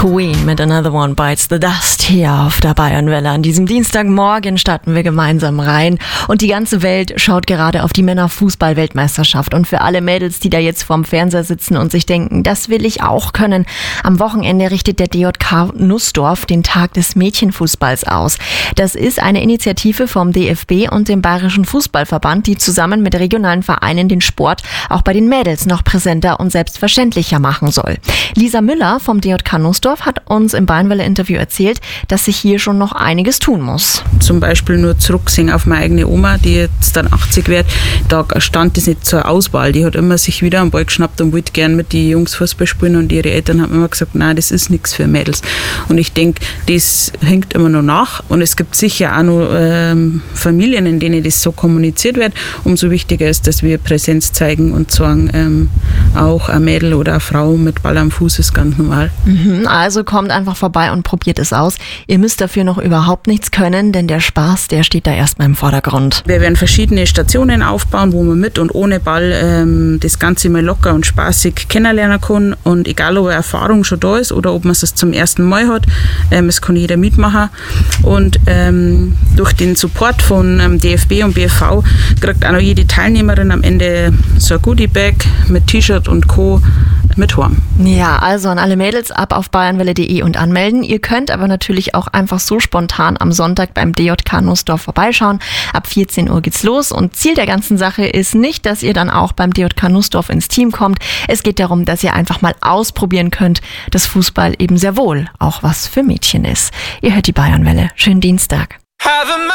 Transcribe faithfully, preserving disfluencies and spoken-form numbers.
Queen mit Another One Bites the Dust hier auf der Bayernwelle. An diesem Dienstagmorgen starten wir gemeinsam rein und die ganze Welt schaut gerade auf die Männerfußball-Weltmeisterschaft. Und für alle Mädels, die da jetzt vorm Fernseher sitzen und sich denken, das will ich auch können, am Wochenende richtet der D J K Nussdorf den Tag des Mädchenfußballs aus. Das ist eine Initiative vom D F B und dem Bayerischen Fußballverband, die zusammen mit regionalen Vereinen den Sport auch bei den Mädels noch präsenter und selbstverständlicher machen soll. Lisa Müller vom D J K Nussdorf hat uns im Bayernwelle-Interview erzählt, dass sich hier schon noch einiges tun muss. Zum Beispiel nur zurücksehen auf meine eigene Oma, die jetzt dann achtzig wird. Da stand das nicht zur Auswahl. Die hat immer sich wieder am Ball geschnappt und wollte gern mit den Jungs Fußball spielen. Und ihre Eltern haben immer gesagt, nein, das ist nichts für Mädels. Und ich denke, das hängt immer noch nach. Und es gibt sicher auch noch ähm, Familien, in denen das so kommuniziert wird. Umso wichtiger ist, dass wir Präsenz zeigen und sagen, ähm, auch ein Mädel oder eine Frau mit Ball am Fuß ist ganz normal. Mhm, also kommt einfach vorbei und probiert es aus. Ihr müsst dafür noch überhaupt nichts können, denn der Spaß, der steht da erstmal im Vordergrund. Wir werden verschiedene Stationen aufbauen, wo man mit und ohne Ball ähm, das Ganze mal locker und spaßig kennenlernen kann. Und egal, ob eine Erfahrung schon da ist oder ob man es zum ersten Mal hat, ähm, es kann jeder mitmachen. Und ähm, durch den Support von ähm, D F B und B F V kriegt auch noch jede Teilnehmerin am Ende so ein Goodie-Bag mit T-Shirt und Co. mit heim. Ja, also an alle Mädels ab auf bayernwelle punkt de und anmelden. Ihr könnt aber natürlich auch einfach so spontan am Sonntag beim D J K Nussdorf vorbeischauen. Ab vierzehn Uhr geht's los und Ziel der ganzen Sache ist nicht, dass ihr dann auch beim D J K Nussdorf ins Team kommt. Es geht darum, dass ihr einfach mal ausprobieren könnt, dass Fußball eben sehr wohl auch was für Mädchen ist. Ihr hört die Bayernwelle. Schönen Dienstag.